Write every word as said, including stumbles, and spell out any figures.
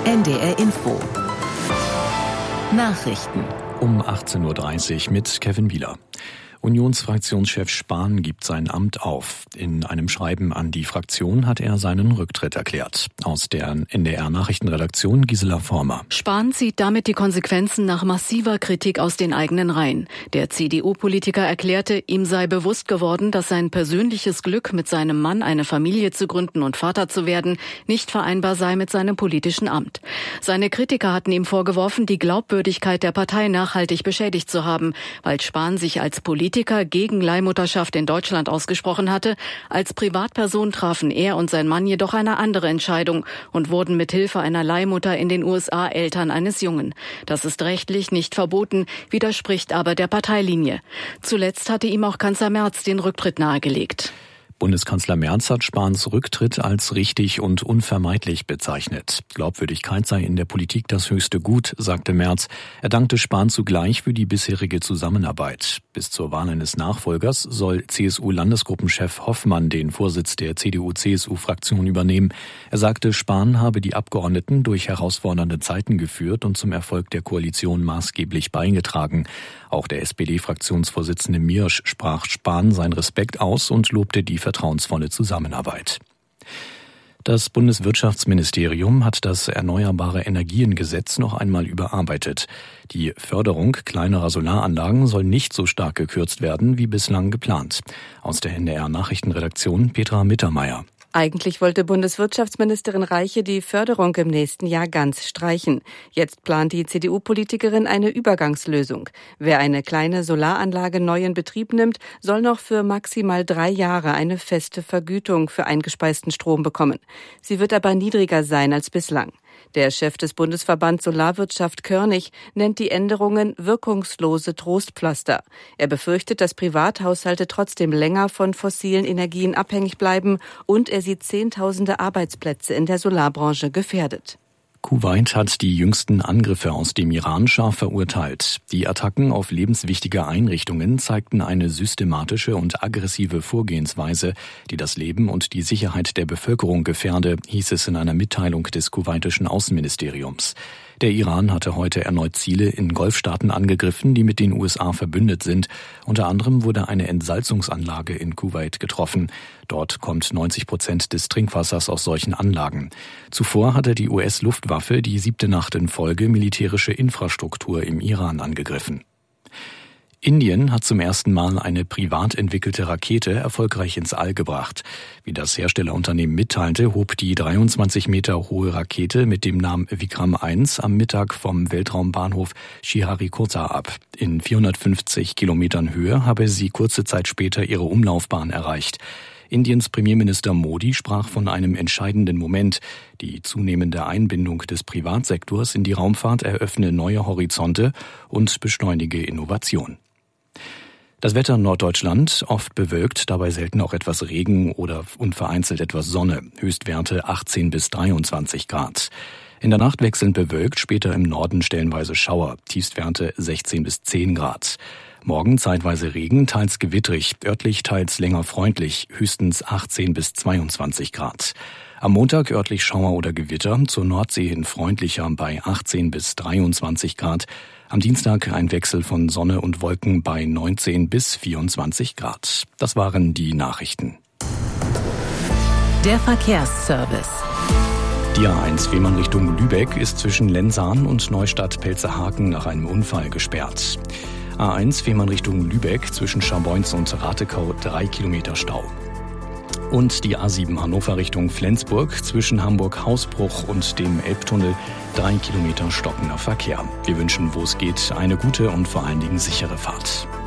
N D R Info. Nachrichten. Um achtzehn Uhr dreißig mit Kevin Wieler. Unionsfraktionschef Spahn gibt sein Amt auf. In einem Schreiben an die Fraktion hat er seinen Rücktritt erklärt. Aus der N D R-Nachrichtenredaktion Gisela Former. Spahn zieht damit die Konsequenzen nach massiver Kritik aus den eigenen Reihen. Der C D U-Politiker erklärte, ihm sei bewusst geworden, dass sein persönliches Glück, mit seinem Mann eine Familie zu gründen und Vater zu werden, nicht vereinbar sei mit seinem politischen Amt. Seine Kritiker hatten ihm vorgeworfen, die Glaubwürdigkeit der Partei nachhaltig beschädigt zu haben, weil Spahn sich als Politiker gegen Leihmutterschaft in Deutschland ausgesprochen hatte. Als Privatperson trafen er und sein Mann jedoch eine andere Entscheidung und wurden mit Hilfe einer Leihmutter in den U S A Eltern eines Jungen. Das ist rechtlich nicht verboten, widerspricht aber der Parteilinie. Zuletzt hatte ihm auch Kanzler Merz den Rücktritt nahegelegt. Bundeskanzler Merz hat Spahns Rücktritt als richtig und unvermeidlich bezeichnet. Glaubwürdigkeit sei in der Politik das höchste Gut, sagte Merz. Er dankte Spahn zugleich für die bisherige Zusammenarbeit. Bis zur Wahl eines Nachfolgers soll C S U-Landesgruppenchef Hoffmann den Vorsitz der C D U-C S U-Fraktion übernehmen. Er sagte, Spahn habe die Abgeordneten durch herausfordernde Zeiten geführt und zum Erfolg der Koalition maßgeblich beigetragen. Auch der S P D-Fraktionsvorsitzende Miersch sprach Spahn seinen Respekt aus und lobte die vertrauensvolle Zusammenarbeit. Das Bundeswirtschaftsministerium hat das Erneuerbare Energiengesetz noch einmal überarbeitet. Die Förderung kleinerer Solaranlagen soll nicht so stark gekürzt werden wie bislang geplant. Aus der N D R-Nachrichtenredaktion Petra Mittermeier. Eigentlich wollte Bundeswirtschaftsministerin Reiche die Förderung im nächsten Jahr ganz streichen. Jetzt plant die C D U-Politikerin eine Übergangslösung. Wer eine kleine Solaranlage neu in Betrieb nimmt, soll noch für maximal drei Jahre eine feste Vergütung für eingespeisten Strom bekommen. Sie wird aber niedriger sein als bislang. Der Chef des Bundesverbands Solarwirtschaft Körnig nennt die Änderungen wirkungslose Trostpflaster. Er befürchtet, dass Privathaushalte trotzdem länger von fossilen Energien abhängig bleiben und er sieht Zehntausende Arbeitsplätze in der Solarbranche gefährdet. Kuwait hat die jüngsten Angriffe aus dem Iran scharf verurteilt. Die Attacken auf lebenswichtige Einrichtungen zeigten eine systematische und aggressive Vorgehensweise, die das Leben und die Sicherheit der Bevölkerung gefährde, hieß es in einer Mitteilung des kuwaitischen Außenministeriums. Der Iran hatte heute erneut Ziele in Golfstaaten angegriffen, die mit den U S A verbündet sind. Unter anderem wurde eine Entsalzungsanlage in Kuwait getroffen. Dort kommt neunzig Prozent des Trinkwassers aus solchen Anlagen. Zuvor hatte die U S-Luftwaffe die siebte Nacht in Folge militärische Infrastruktur im Iran angegriffen. Indien hat zum ersten Mal eine privat entwickelte Rakete erfolgreich ins All gebracht. Wie das Herstellerunternehmen mitteilte, hob die dreiundzwanzig Meter hohe Rakete mit dem Namen Vikram eins am Mittag vom Weltraumbahnhof Sriharikota ab. In vierhundertfünfzig Kilometern Höhe habe sie kurze Zeit später ihre Umlaufbahn erreicht. Indiens Premierminister Modi sprach von einem entscheidenden Moment. Die zunehmende Einbindung des Privatsektors in die Raumfahrt eröffne neue Horizonte und beschleunige Innovation. Das Wetter in Norddeutschland oft bewölkt, dabei selten auch etwas Regen oder und vereinzelt etwas Sonne. Höchstwerte achtzehn bis dreiundzwanzig Grad. In der Nacht wechselnd bewölkt, später im Norden stellenweise Schauer. Tiefstwerte sechzehn bis zehn Grad. Morgen zeitweise Regen, teils gewittrig, örtlich teils länger freundlich, höchstens achtzehn bis zweiundzwanzig Grad. Am Montag örtlich Schauer oder Gewitter, zur Nordsee hin freundlicher bei achtzehn bis dreiundzwanzig Grad. Am Dienstag ein Wechsel von Sonne und Wolken bei neunzehn bis vierundzwanzig Grad. Das waren die Nachrichten. Der Verkehrsservice. Die A eins Fehmarn Richtung Lübeck ist zwischen Lensahn und Neustadt-Pelzerhaken nach einem Unfall gesperrt. A eins Fehmarn Richtung Lübeck zwischen Scharbeutz und Ratekau drei Kilometer Stau. Und die A sieben Hannover Richtung Flensburg zwischen Hamburg-Hausbruch und dem Elbtunnel drei Kilometer stockender Verkehr. Wir wünschen, wo es geht, eine gute und vor allen Dingen sichere Fahrt.